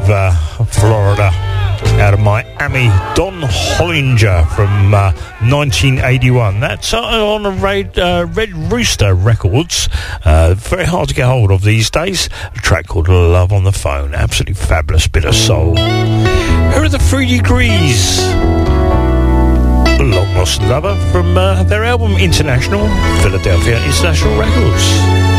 Florida, out of Miami, Don Hollinger from 1981. That's on a Red Rooster Records. Very hard to get hold of these days. A track called Love on the Phone. Absolutely fabulous bit of soul. Here are the 3 Degrees. Long Lost Lover from their album International, Philadelphia International Records.